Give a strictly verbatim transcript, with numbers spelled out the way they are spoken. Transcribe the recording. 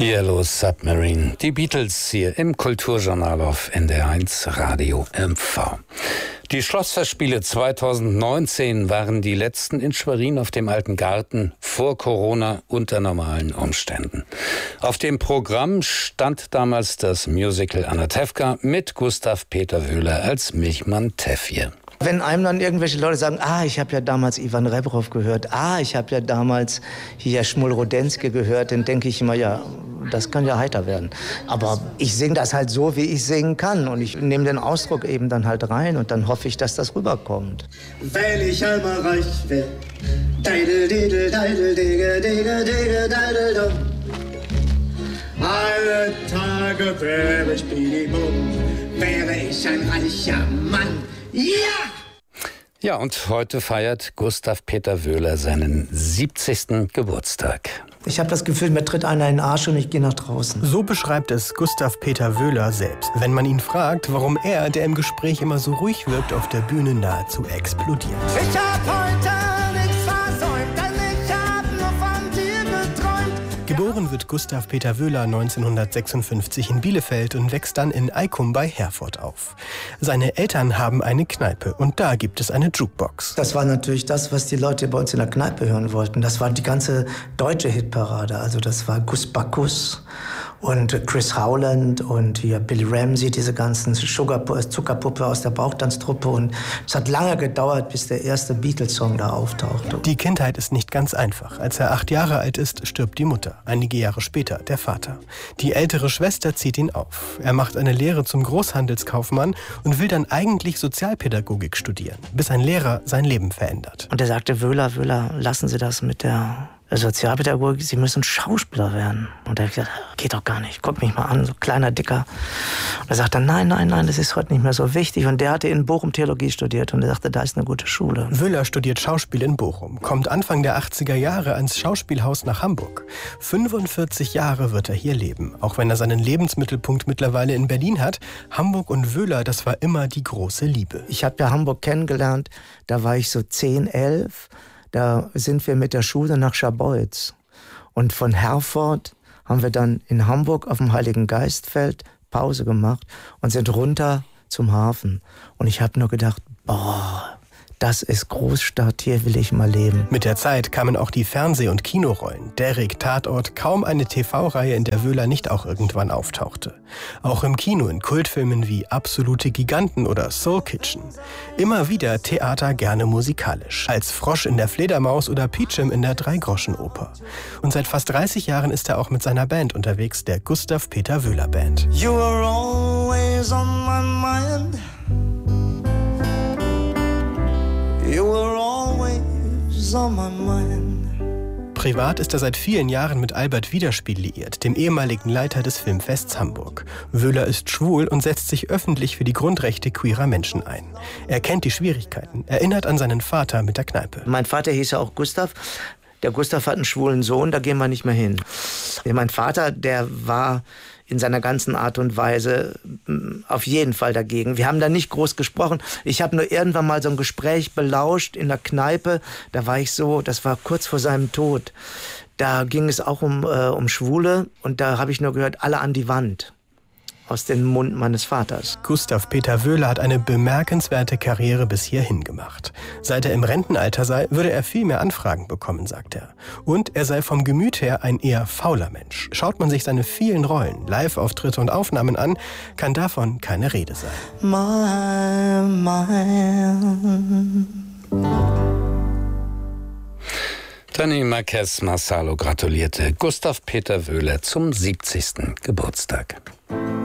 Yellow Submarine, die Beatles hier im Kulturjournal auf N D R eins Radio M V. Die Schlossfestspiele zweitausendneunzehn waren die letzten in Schwerin auf dem Alten Garten vor Corona unter normalen Umständen. Auf dem Programm stand damals das Musical Anatevka mit Gustav Peter Wöhler als Milchmann Teffje. Wenn einem dann irgendwelche Leute sagen, ah, ich habe ja damals Ivan Rebrov gehört, ah, ich habe ja damals hier Schmull-Rodenski gehört, dann denke ich immer, ja, das kann ja heiter werden. Aber ich singe das halt so, wie ich singen kann. Und ich nehme den Ausdruck eben dann halt rein und dann hoffe ich, dass das rüberkommt. Wenn ich einmal reich wär, deidel, didel, deidel, digge, digge, digge, deidel, dumm. Alle Tage wäre ich Bidi-Bum, wäre ich ein reicher Mann. Ja! Ja, und heute feiert Gustav Peter Wöhler seinen siebzigsten Geburtstag. Ich habe das Gefühl, mir tritt einer in den Arsch und ich gehe nach draußen. So beschreibt es Gustav Peter Wöhler selbst, wenn man ihn fragt, warum er, der im Gespräch immer so ruhig wirkt, auf der Bühne nahezu explodiert. Ich hab heute nichts versäumt, denn ich hab nur von dir geträumt. Geboren wird Gustav Peter Wöhler neunzehnhundertsechsundfünfzig in Bielefeld und wächst dann in Eikum bei Herford auf. Seine Eltern haben eine Kneipe und da gibt es eine Jukebox. Das war natürlich das, was die Leute bei uns in der Kneipe hören wollten. Das war die ganze deutsche Hitparade. Also das war Gus Bacchus und Chris Howland und hier Billy Ramsey, diese ganzen Sugar, Zuckerpuppe aus der Bauchtanztruppe. Und es hat lange gedauert, bis der erste Beatles-Song da auftauchte. Die Kindheit ist nicht ganz einfach. Als er acht Jahre alt ist, stirbt die Mutter. Einige Jahre später der Vater. Die ältere Schwester zieht ihn auf. Er macht eine Lehre zum Großhandelskaufmann und will dann eigentlich Sozialpädagogik studieren, bis ein Lehrer sein Leben verändert. Und er sagte, Wöhler, Wöhler, lassen Sie das mit der Sozialpädagogik, Sie müssen Schauspieler werden. Und er hat gesagt, geht doch gar nicht, guck mich mal an, so kleiner, dicker. Und er sagte, nein, nein, nein, das ist heute nicht mehr so wichtig. Und der hatte in Bochum Theologie studiert und er sagte, da ist eine gute Schule. Wöhler studiert Schauspiel in Bochum, kommt Anfang der achtziger Jahre ans Schauspielhaus nach Hamburg. fünfundvierzig Jahre wird er hier leben, auch wenn er seinen Lebensmittelpunkt mittlerweile in Berlin hat. Hamburg und Wöhler, das war immer die große Liebe. Ich habe ja Hamburg kennengelernt, da war ich so zehn, elf. Da sind wir mit der Schule nach Scharbeutz. Und von Herford haben wir dann in Hamburg auf dem Heiligen Geistfeld Pause gemacht und sind runter zum Hafen. Und ich habe nur gedacht, boah, das ist Großstadt, hier will ich mal leben. Mit der Zeit kamen auch die Fernseh- und Kinorollen. Derrick, Tatort, kaum eine T V-Reihe, in der Wöhler nicht auch irgendwann auftauchte. Auch im Kino in Kultfilmen wie Absolute Giganten oder Soul Kitchen. Immer wieder Theater, gerne musikalisch. Als Frosch in der Fledermaus oder Peachum in der Dreigroschenoper. Und seit fast dreißig Jahren ist er auch mit seiner Band unterwegs, der Gustav Peter Wöhler Band. You were always on my mind. You were always on my mind. Privat ist er seit vielen Jahren mit Albert Widerspiel liiert, dem ehemaligen Leiter des Filmfests Hamburg. Wöhler ist schwul und setzt sich öffentlich für die Grundrechte queerer Menschen ein. Er kennt die Schwierigkeiten, erinnert an seinen Vater mit der Kneipe. Mein Vater hieß ja auch Gustav. Der Gustav hat einen schwulen Sohn, da gehen wir nicht mehr hin. Mein Vater, der war in seiner ganzen Art und Weise auf jeden Fall dagegen. Wir haben da nicht groß gesprochen. Ich habe nur irgendwann mal so ein Gespräch belauscht in der Kneipe. Da war ich so, das war kurz vor seinem Tod. Da ging es auch um, äh, um Schwule und da habe ich nur gehört, alle an die Wand. Aus dem Mund meines Vaters. Gustav Peter Wöhler hat eine bemerkenswerte Karriere bis hierhin gemacht. Seit er im Rentenalter sei, würde er viel mehr Anfragen bekommen, sagt er. Und er sei vom Gemüt her ein eher fauler Mensch. Schaut man sich seine vielen Rollen, Live-Auftritte und Aufnahmen an, kann davon keine Rede sein. My, my. Tony Marquez Marsalo gratulierte Gustav Peter Wöhler zum siebzigsten Geburtstag.